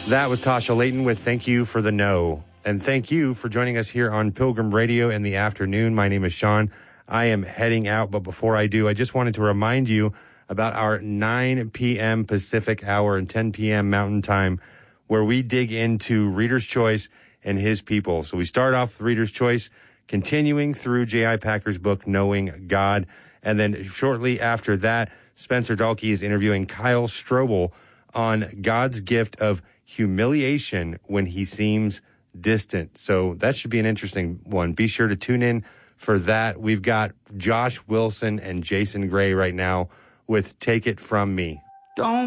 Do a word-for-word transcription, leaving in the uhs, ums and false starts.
That was Tasha Layton with Thank You for the No. And thank you for joining us here on Pilgrim Radio in the afternoon. My name is Sean. I am heading out, but before I do, I just wanted to remind you about our nine p.m. Pacific hour and ten p.m. Mountain Time, where we dig into Reader's Choice and his people. So we start off with Reader's Choice, continuing through J I. Packer's book, Knowing God. And then shortly after that, Spencer Dahlke is interviewing Kyle Strobel on God's gift of humiliation when he seems distant. So that should be an interesting one. Be sure to tune in for that. We've got Josh Wilson and Jason Gray right now with Take It From Me. Don't